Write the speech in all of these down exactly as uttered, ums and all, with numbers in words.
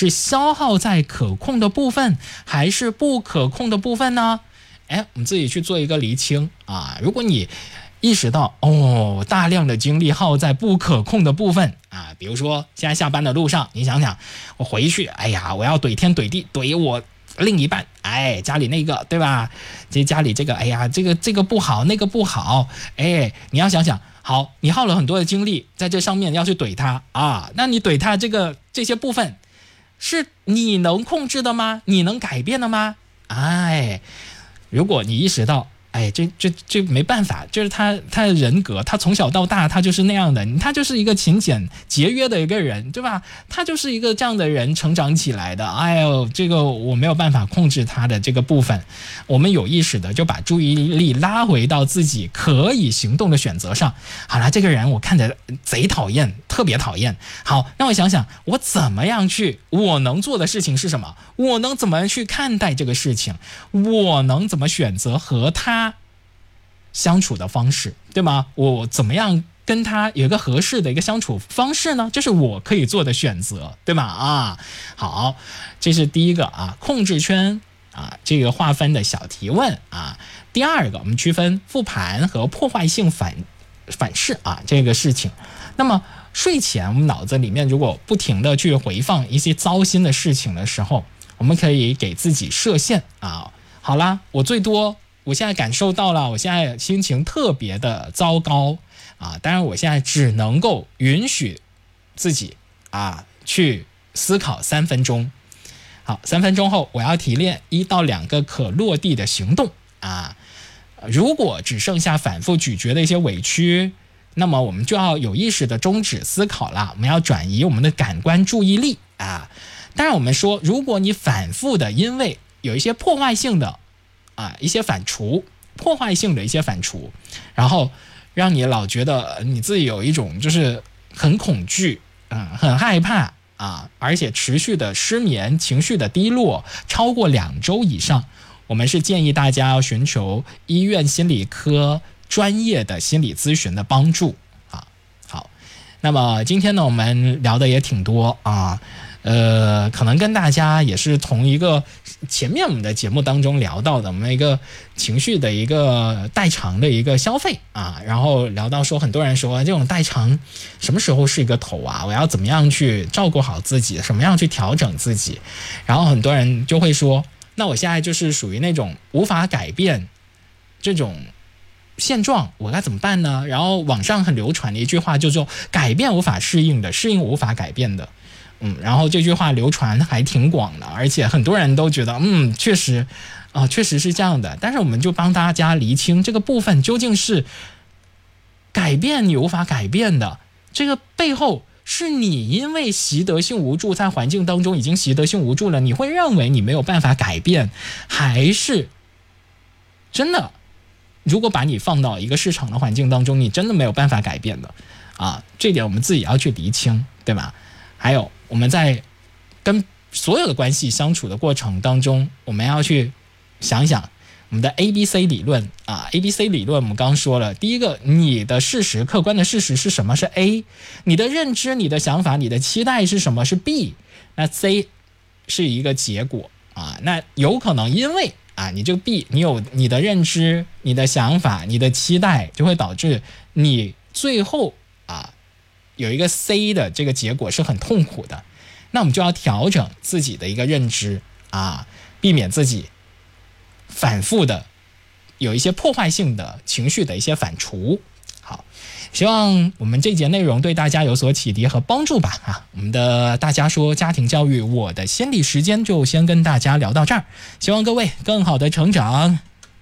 是消耗在可控的部分还是不可控的部分呢？哎，我们自己去做一个厘清啊。如果你意识到哦，大量的精力耗在不可控的部分啊，比如说现在下班的路上，你想想，我回去，哎呀，我要怼天怼地怼我另一半，哎，家里那个对吧？这家里这个，哎呀，这个这个不好，那个不好，哎，你要想想，好，你耗了很多的精力在这上面要去怼他啊，那你怼他这个这些部分是你能控制的吗？你能改变的吗？哎，如果你意识到，哎，这这这没办法，就是他他的人格，他从小到大他就是那样的，他就是一个勤俭节约的一个人，对吧？他就是一个这样的人成长起来的。哎呦，这个我没有办法控制他的这个部分，我们有意识的就把注意力拉回到自己可以行动的选择上。好了，这个人我看着贼讨厌，特别讨厌。好，让我想想，我怎么样去，我能做的事情是什么？我能怎么去看待这个事情？我能怎么选择和他相处的方式，对吗？我怎么样跟他有一个合适的一个相处方式呢？这是我可以做的选择，对吗？啊，好，这是第一个啊，控制圈啊，这个划分的小提问啊。第二个，我们区分复盘和破坏性反反噬啊，这个事情。那么睡前我们脑子里面如果不停的去回放一些糟心的事情的时候，我们可以给自己设限啊。好啦，我最多。我现在感受到了，我现在心情特别的糟糕啊！当然，我现在只能够允许自己啊去思考三分钟。好，三分钟后我要提炼一到两个可落地的行动啊。如果只剩下反复咀嚼的一些委屈，那么我们就要有意识的终止思考了，我们要转移我们的感官注意力啊。当然，我们说，如果你反复的因为有一些破坏性的。啊，一些反刍，破坏性的一些反刍，然后让你老觉得你自己有一种就是很恐惧，嗯，很害怕啊，而且持续的失眠，情绪的低落超过两周以上，我们是建议大家要寻求医院心理科专业的心理咨询的帮助啊。好，那么今天呢，我们聊的也挺多啊。呃，可能跟大家也是同一个前面我们的节目当中聊到的，我们一个情绪的一个代偿的一个消费啊，然后聊到说，很多人说这种代偿什么时候是一个头啊？我要怎么样去照顾好自己，什么样去调整自己？然后很多人就会说，那我现在就是属于那种无法改变这种现状，我该怎么办呢？然后网上很流传的一句话就是说，改变无法适应的，适应无法改变的。嗯，然后这句话流传还挺广的，而且很多人都觉得，嗯，确实，啊、呃，确实是这样的。但是我们就帮大家厘清这个部分究竟是改变你无法改变的，这个背后是你因为习得性无助，在环境当中已经习得性无助了，你会认为你没有办法改变，还是真的，如果把你放到一个市场的环境当中，你真的没有办法改变的啊？这点我们自己要去厘清，对吧？还有我们在跟所有的关系相处的过程当中，我们要去想想我们的 A B C 理论啊 ，A B C 理论我们刚刚说了，第一个，你的事实，客观的事实是什么？是 A， 你的认知、你的想法、你的期待是什么？是 B， 那 C 是一个结果啊，那有可能因为啊，你这个 B， 你有你的认知、你的想法、你的期待，就会导致你最后啊。有一个 C 的这个结果是很痛苦的，那我们就要调整自己的一个认知啊，避免自己反复的有一些破坏性的情绪的一些反刍。好，希望我们这节内容对大家有所启迪和帮助吧啊！我们的大家说家庭教育，我的心理时间就先跟大家聊到这儿，希望各位更好的成长。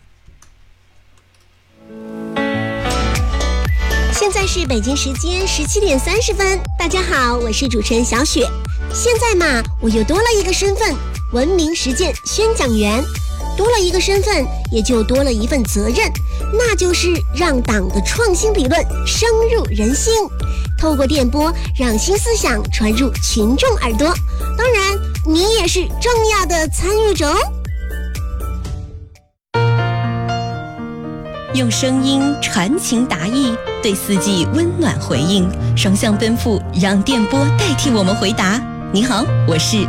现在是北京时间十七点三十分，大家好，我是主持人小雪。现在嘛，我又多了一个身份，文明实践宣讲员。多了一个身份，也就多了一份责任，那就是让党的创新理论深入人心，透过电波让新思想传入群众耳朵。当然，你也是重要的参与者哦。 用声音传情达意，对四季温暖回应，双向奔赴，让电波代替我们回答。你好，我是